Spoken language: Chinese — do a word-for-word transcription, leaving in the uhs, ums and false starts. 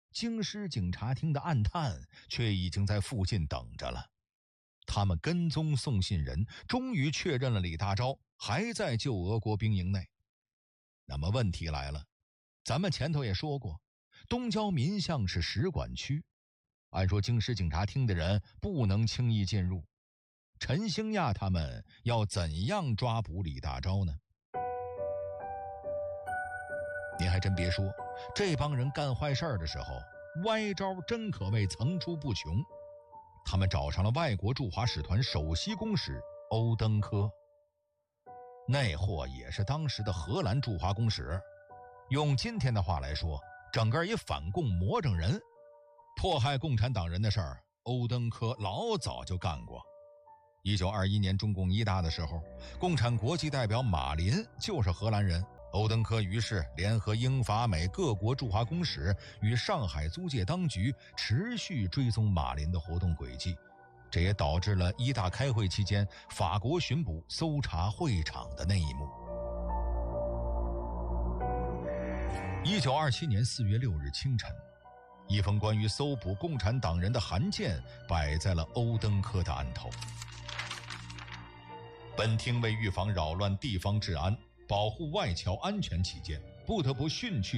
京师警察厅的暗探却已经在附近等着了。他们跟踪送信人，终于确认了李大钊还在旧俄国兵营内。那么问题来了，咱们前头也说过，东郊民巷是使馆区，按说京师警察厅的人不能轻易进入。陈兴亚他们要怎样抓捕李大钊呢？您还真别说，这帮人干坏事的时候，歪招真可谓层出不穷。他们找上了外国驻华使团首席公使欧登科，那货也是当时的荷兰驻华公使，用今天的话来说，整个一反共魔怔人。迫害共产党人的事儿，欧登科老早就干过。一九二一年中共一大的时候，共产国际代表马林就是荷兰人。欧登科于是联合英法美各国驻华公使与上海租界当局持续追踪马林的活动轨迹，这也导致了一大开会期间法国巡捕搜查会场的那一幕。一九二七年四月六日清晨，一封关于搜捕共产党人的函件摆在了欧登科的案头。本厅为预防扰乱地方治安，保护外侨安全起见，不得不迅去